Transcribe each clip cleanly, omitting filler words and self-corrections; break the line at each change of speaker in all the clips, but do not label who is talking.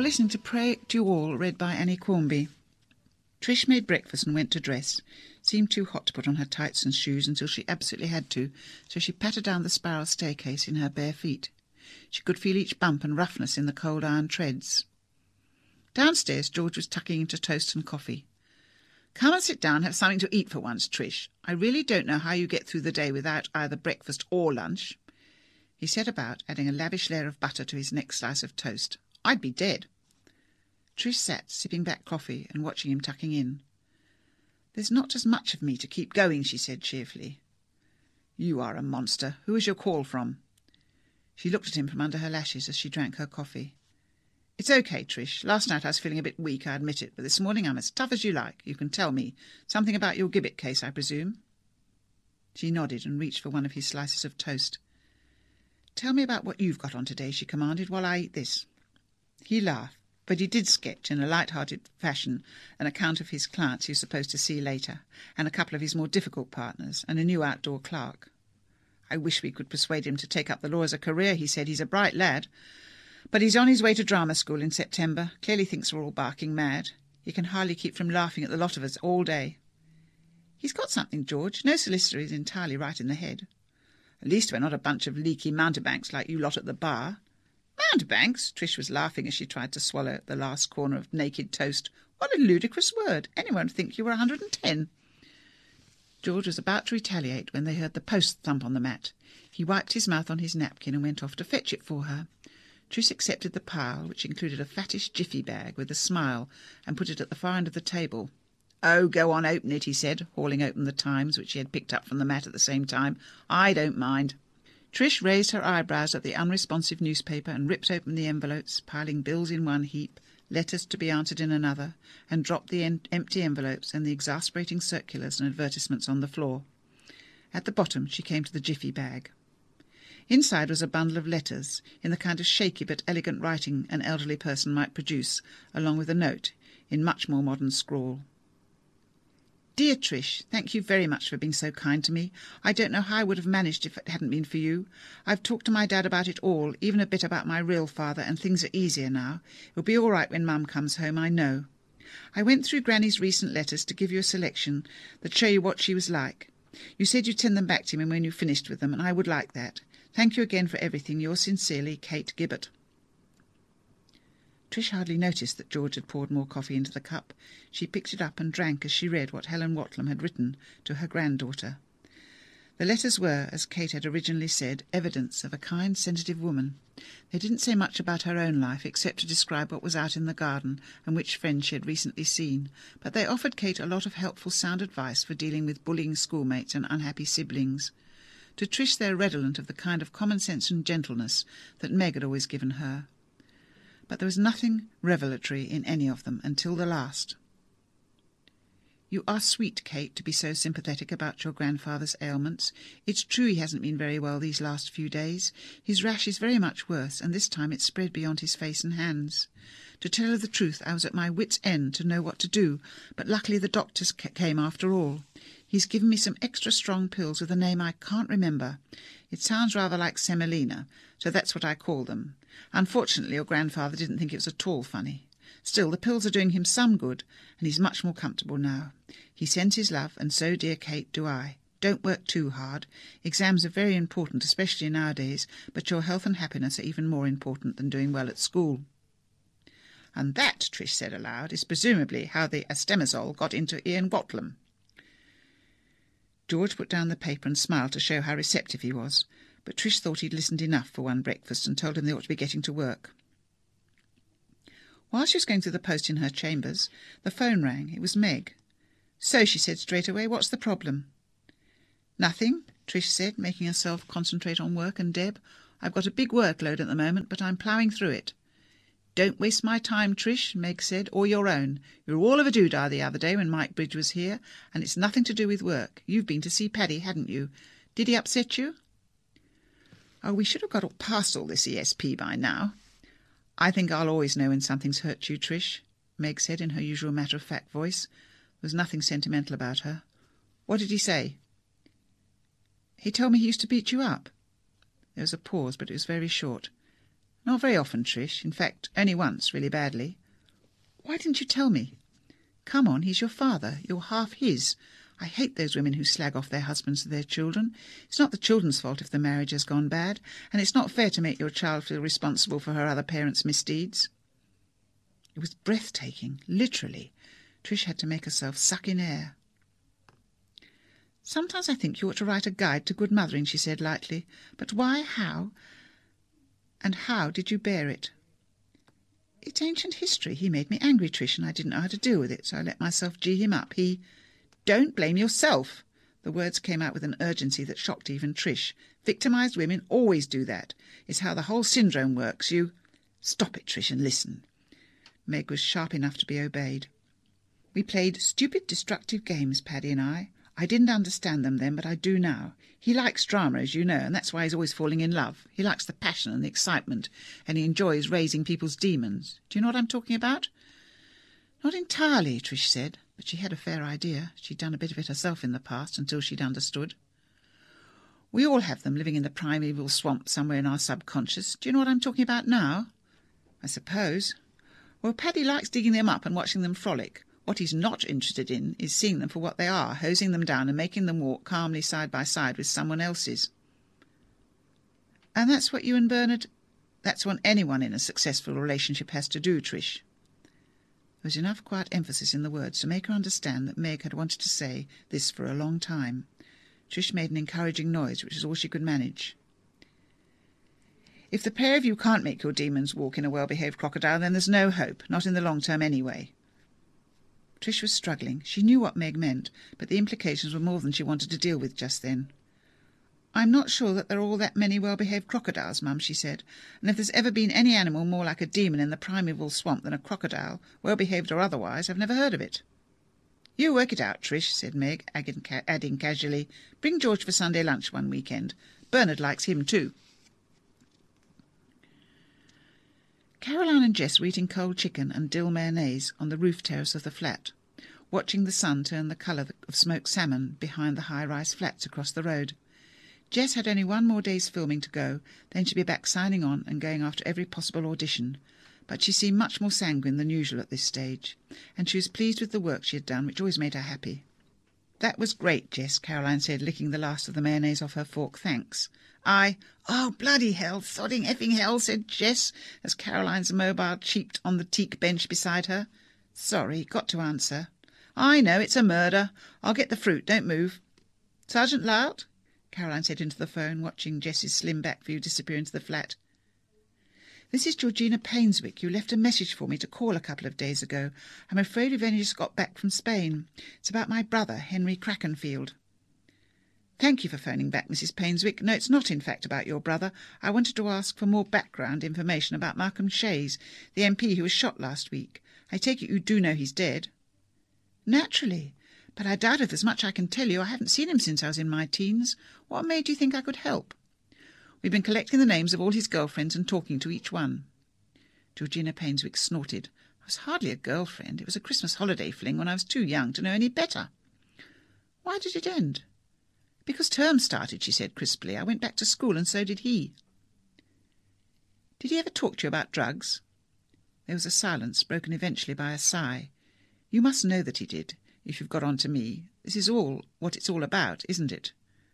listening to Pray to All, read by Annie Cornby. Trish made breakfast and went to dress. Seemed too hot to put on her tights and shoes until she absolutely had to, so she pattered down the spiral staircase in her bare feet. She could feel each bump and roughness in the cold iron treads. Downstairs, George was tucking into toast and coffee. "Come and sit down and have something to eat for once, Trish. I really don't know how you get through the day without either breakfast or lunch." He set about, adding a lavish layer of butter to his next slice of toast. "I'd be dead." Trish sat, sipping back coffee and watching him tucking in. "There's not as much of me to keep going," she said cheerfully. "You are a monster. Who is your call from?" She looked at him from under her lashes as she drank her coffee. "It's okay, Trish. Last night I was feeling a bit weak, I admit it, but this morning I'm as tough as you like. You can tell me. Something about your Gibbet case, I presume?" She nodded and reached for one of his slices of toast. "Tell me about what you've got on today," she commanded, "while I eat this." He laughed, but he did sketch in a light-hearted fashion an account of his clients he was supposed to see later, and a couple of his more difficult partners, and a new outdoor clerk. "I wish we could persuade him to take up the law as a career," he said. "He's a bright lad. But he's on his way to drama school in September. Clearly thinks we're all barking mad. He can hardly keep from laughing at the lot of us all day." "He's got something, George. No solicitor is entirely right in the head." "At least we're not a bunch of leaky mountebanks like you lot at the bar." "Mountebanks?" Trish was laughing as she tried to swallow the last corner of naked toast. "What a ludicrous word. Anyone would think you were 110. George was about to retaliate when they heard the post thump on the mat. He wiped his mouth on his napkin and went off to fetch it for her. Trish accepted the pile, which included a fattish jiffy bag, with a smile, and put it at the far end of the table. "Oh, go on, open it," he said, hauling open the Times, which she had picked up from the mat at the same time. "I don't mind." Trish raised her eyebrows at the unresponsive newspaper and ripped open the envelopes, piling bills in one heap, letters to be answered in another, and dropped the empty envelopes and the exasperating circulars and advertisements on the floor. At the bottom she came to the jiffy bag. Inside was a bundle of letters, in the kind of shaky but elegant writing an elderly person might produce, along with a note, in much more modern scrawl. "Dear Trish, thank you very much for being so kind to me. I don't know how I would have managed if it hadn't been for you. I've talked to my dad about it all, even a bit about my real father, and things are easier now. It'll be all right when Mum comes home, I know. I went through Granny's recent letters to give you a selection that show you what she was like. You said you'd send them back to me when you finished with them, and I would like that. Thank you again for everything. Yours sincerely, Kate Gibbet." Trish hardly noticed that George had poured more coffee into the cup. She picked it up and drank as she read what Helen Watlam had written to her granddaughter. The letters were, as Kate had originally said, evidence of a kind, sensitive woman. They didn't say much about her own life, except to describe what was out in the garden and which friends she had recently seen, but they offered Kate a lot of helpful sound advice for dealing with bullying schoolmates and unhappy siblings. To Trish they were redolent of the kind of common sense and gentleness that Meg had always given her. But there was nothing revelatory in any of them until the last. "You are sweet, Kate, to be so sympathetic about your grandfather's ailments. It's true he hasn't been very well these last few days. His rash is very much worse, and this time it's spread beyond his face and hands. To tell you the truth, I was at my wit's end to know what to do, but luckily the doctors came after all. He's given me some extra strong pills with a name I can't remember. It sounds rather like semolina, so that's what I call them. Unfortunately, your grandfather didn't think it was at all funny. Still, the pills are doing him some good, and he's much more comfortable now. He sends his love, and so, dear Kate, do I. Don't work too hard. Exams are very important, especially nowadays, but your health and happiness are even more important than doing well at school." "And that," Trish said aloud, "is presumably how the astemazole got into Ian Watlam." George put down the paper and smiled to show how receptive he was, but Trish thought he'd listened enough for one breakfast and told him they ought to be getting to work. While she was going through the post in her chambers, the phone rang. It was Meg. "So," she said straight away, "what's the problem?" "Nothing," Trish said, making herself concentrate on work and Deb. "I've got a big workload at the moment, but I'm ploughing through it." "Don't waste my time, Trish," Meg said, "or your own. You were all of a doodah the other day when Mike Bridge was here, and it's nothing to do with work. You've been to see Paddy, hadn't you? Did he upset you?" "Oh, we should have got past all this ESP by now." "I think I'll always know when something's hurt you, Trish," Meg said in her usual matter-of-fact voice. There was nothing sentimental about her. "What did he say?" "He told me he used to beat you up." There was a pause, but it was very short. Not very often, Trish. In fact, only once, really badly. Why didn't you tell me? Come on, he's your father. You're half his. I hate those women who slag off their husbands to their children. It's not the children's fault if the marriage has gone bad, and it's not fair to make your child feel responsible for her other parents' misdeeds. It was breathtaking, literally. Trish had to make herself suck in air. Sometimes I think you ought to write a guide to good mothering, she said lightly. But why, how, and how did you bear it? It's ancient history. He made me angry, Trish, and I didn't know how to deal with it, so I let myself gee him up. Don't blame yourself. The words came out with an urgency that shocked even Trish. Victimised women always do that. It's how the whole syndrome works. Stop it, Trish, and listen. Meg was sharp enough to be obeyed. We played stupid, destructive games, Paddy and I. I didn't understand them then, but I do now. He likes drama, as you know, and that's why he's always falling in love. He likes the passion and the excitement, and he enjoys raising people's demons. Do you know what I'm talking about? Not entirely, Trish said, but she had a fair idea. She'd done a bit of it herself in the past, until she'd understood. We all have them living in the primeval swamp somewhere in our subconscious. Do you know what I'm talking about now? I suppose. Well, Paddy likes digging them up and watching them frolic. What he's not interested in is seeing them for what they are, hosing them down and making them walk calmly side by side with someone else's. And that's what you and Bernard... That's what anyone in a successful relationship has to do, Trish. There was enough quiet emphasis in the words to make her understand that Meg had wanted to say this for a long time. Trish made an encouraging noise, which was all she could manage. If the pair of you can't make your demons walk in a well-behaved crocodile, then there's no hope, not in the long term anyway. Trish was struggling. She knew what Meg meant, but the implications were more than she wanted to deal with just then. I'm not sure that there are all that many well-behaved crocodiles, Mum, she said, and if there's ever been any animal more like a demon in the primeval swamp than a crocodile, well-behaved or otherwise, I've never heard of it. You work it out, Trish, said Meg, adding casually, bring George for Sunday lunch one weekend. Bernard likes him too. Caroline and Jess were eating cold chicken and dill mayonnaise on the roof terrace of the flat, watching the sun turn the colour of smoked salmon behind the high-rise flats across the road. Jess had only one more day's filming to go, then she'd be back signing on and going after every possible audition. But she seemed much more sanguine than usual at this stage, and she was pleased with the work she had done, which always made her happy. That was great, Jess, Caroline said, licking the last of the mayonnaise off her fork. Thanks. Oh, bloody hell, sodding effing hell, said Jess, as Caroline's mobile cheeped on the teak bench beside her. Sorry, got to answer. I know, it's a murder. I'll get the fruit, don't move. Sergeant Lout? Caroline said into the phone, watching Jess's slim back view disappear into the flat. This is Georgina Painswick. You left a message for me to call a couple of days ago. I'm afraid we've only just got back from Spain. It's about my brother, Henry Crackenfield. Thank you for phoning back, Mrs. Painswick. No, it's not, in fact, about your brother. I wanted to ask for more background information about Malcolm Shays, the MP who was shot last week. I take it you do know he's dead. Naturally. But I doubt if there's much I can tell you. I haven't seen him since I was in my teens. What made you think I could help? We've been collecting the names of all his girlfriends and talking to each one. Georgina Painswick snorted. I was hardly a girlfriend. It was a Christmas holiday fling when I was too young to know any better. Why did it end? Because term started, she said crisply. I went back to school, and so did he. Did he ever talk to you about drugs? There was a silence, broken eventually by a sigh. You must know that he did, if you've got on to me. This is all what it's all about, isn't it?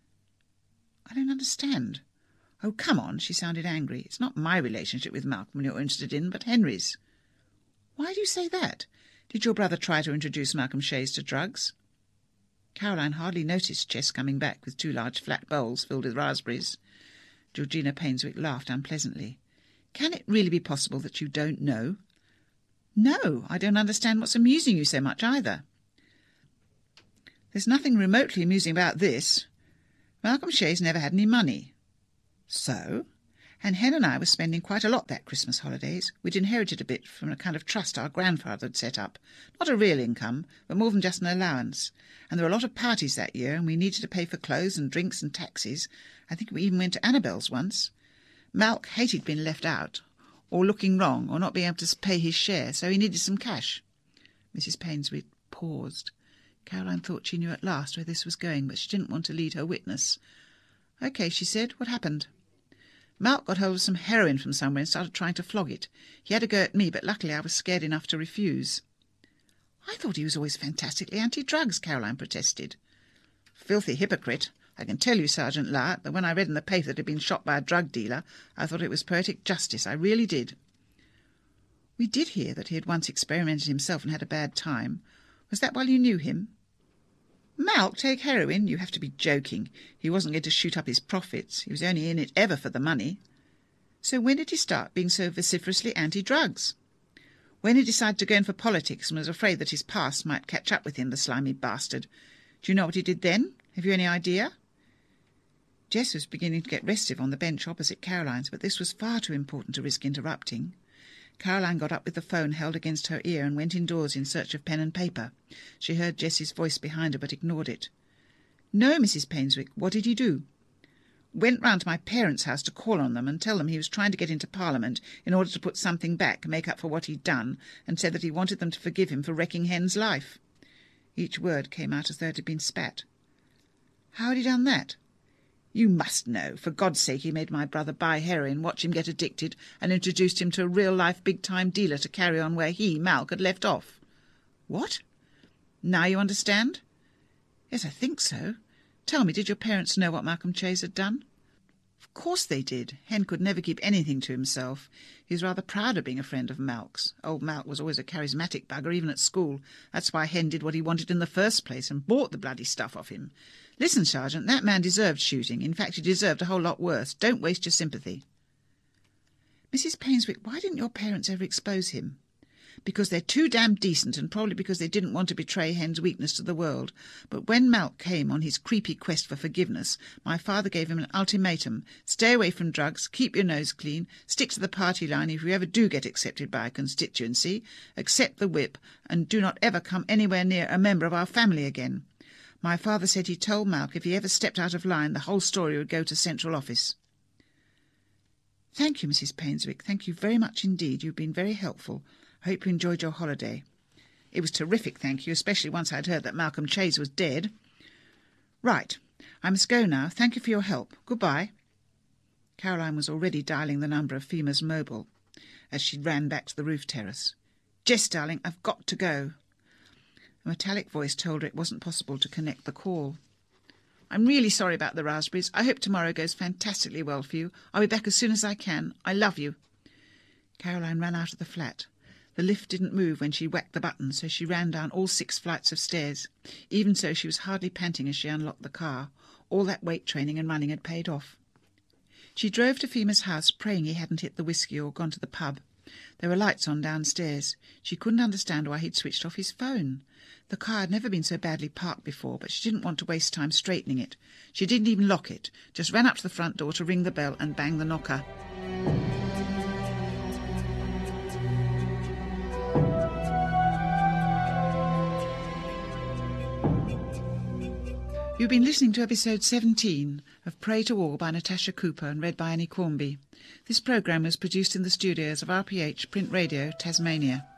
I don't understand. Oh, come on, she sounded angry. It's not my relationship with Malcolm you're interested in, but Henry's. Why do you say that? Did your brother try to introduce Malcolm Shays to drugs? Caroline hardly noticed Jess coming back with 2 large flat bowls filled with raspberries. Georgina Painswick laughed unpleasantly. Can it really be possible that you don't know? No, I don't understand what's amusing you so much either. There's nothing remotely amusing about this. Malcolm Shays never had any money. So? And Hen and I were spending quite a lot that Christmas holidays. We'd inherited a bit from a kind of trust our grandfather had set up. Not a real income, but more than just an allowance. And there were a lot of parties that year, and we needed to pay for clothes and drinks and taxis. I think we even went to Annabelle's once. Malc hated being left out, or looking wrong, or not being able to pay his share, so he needed some cash. Mrs. Painswick paused. Caroline thought she knew at last where this was going, but she didn't want to lead her witness. "OK," she said. "What happened?" Malk got hold of some heroin from somewhere and started trying to flog it. He had a go at me, but luckily I was scared enough to refuse. I thought he was always fantastically anti-drugs, Caroline protested. Filthy hypocrite. I can tell you, Sergeant Lark, that when I read in the paper that he'd been shot by a drug dealer, I thought it was poetic justice. I really did. We did hear that he had once experimented himself and had a bad time. Was that while you knew him? Malk take heroin? You have to be joking. He wasn't going to shoot up his profits. He was only in it ever for the money. So when did he start being so vociferously anti-drugs? When he decided to go in for politics and was afraid that his past might catch up with him, the slimy bastard. Do you know what he did then? Have you any idea? Jess was beginning to get restive on the bench opposite Caroline's, but this was far too important to risk interrupting. Caroline got up with the phone held against her ear and went indoors in search of pen and paper. She heard Jessie's voice behind her, but ignored it. "No, Mrs. Painswick, what did he do?" "Went round to my parents' house to call on them and tell them he was trying to get into Parliament in order to put something back, make up for what he'd done, and said that he wanted them to forgive him for wrecking Hen's life." Each word came out as though it had been spat. "How had he done that?" "You must know. For God's sake, he made my brother buy heroin, watch him get addicted, and introduced him to a real-life big-time dealer to carry on where he, Malk, had left off." "What? Now you understand?" "Yes, I think so. Tell me, did your parents know what Malcolm Chase had done?" "Of course they did. Hen could never keep anything to himself. He was rather proud of being a friend of Malk's. Old Malk was always a charismatic bugger, even at school. That's why Hen did what he wanted in the first place and bought the bloody stuff off him. Listen, Sergeant, that man deserved shooting. In fact, he deserved a whole lot worse. Don't waste your sympathy." "Mrs. Painswick, why didn't your parents ever expose him?" "Because they're too damned decent, and probably because they didn't want to betray Hen's weakness to the world. But when Malk came on his creepy quest for forgiveness, my father gave him an ultimatum. Stay away from drugs, keep your nose clean, stick to the party line if you ever do get accepted by a constituency, accept the whip, and do not ever come anywhere near a member of our family again. My father said he told Malk if he ever stepped out of line, the whole story would go to Central Office." "Thank you, Mrs. Painswick. Thank you very much indeed. You've been very helpful. I hope you enjoyed your holiday." "It was terrific, thank you, especially once I'd heard that Malcolm Chase was dead." "Right. I must go now. Thank you for your help. Goodbye." Caroline was already dialing the number of FEMA's mobile as she ran back to the roof terrace. "Jess, darling, I've got to go." A metallic voice told her it wasn't possible to connect the call. "I'm really sorry about the raspberries. I hope tomorrow goes fantastically well for you. I'll be back as soon as I can. I love you." Caroline ran out of the flat. The lift didn't move when she whacked the button, so she ran down all 6 flights of stairs. Even so, she was hardly panting as she unlocked the car. All that weight training and running had paid off. She drove to FEMA's house, praying he hadn't hit the whiskey or gone to the pub. There were lights on downstairs. She couldn't understand why he'd switched off his phone. The car had never been so badly parked before, but she didn't want to waste time straightening it. She didn't even lock it, just ran up to the front door to ring the bell and bang the knocker. You've been listening to episode 17 of Pray to All by Natasha Cooper and read by Annie Cornby. This programme was produced in the studios of RPH Print Radio, Tasmania.